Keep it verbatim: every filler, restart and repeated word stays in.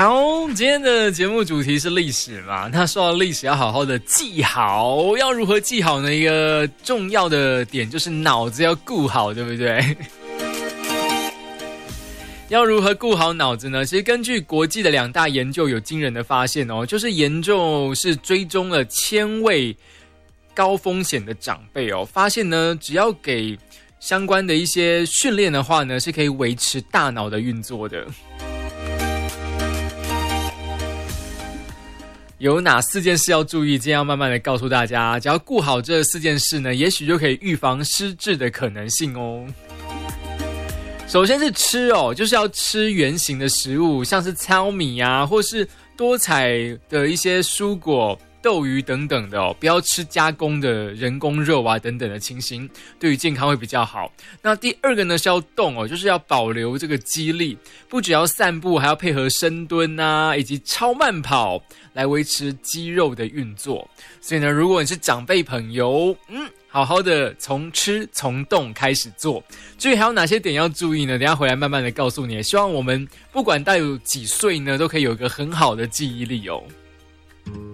好，今天的节目主题是历史嘛，那说到历史要好好的记好，要如何记好呢？一个重要的点就是脑子要顾好，对不对？要如何顾好脑子呢？其实根据国际的两大研究有惊人的发现哦，就是研究是追踪了千位高风险的长辈哦，发现呢，只要给相关的一些训练的话呢，是可以维持大脑的运作的。有哪四件事要注意？今天要慢慢的告诉大家，只要顾好这四件事呢，也许就可以预防失智的可能性哦。首先是吃哦，就是要吃原形的食物，像是糙米啊，或是多彩的一些蔬果、豆鱼等等的哦，不要吃加工的人工肉啊等等的情形，对于健康会比较好。那第二个呢是要动哦，就是要保留这个肌力，不只要散步，还要配合深蹲啊，以及超慢跑来维持肌肉的运作。所以呢，如果你是长辈朋友，嗯，好好的从吃从动开始做。至于还有哪些点要注意呢？等一下回来慢慢的告诉你。希望我们不管到有几岁呢，都可以有一个很好的记忆力哦。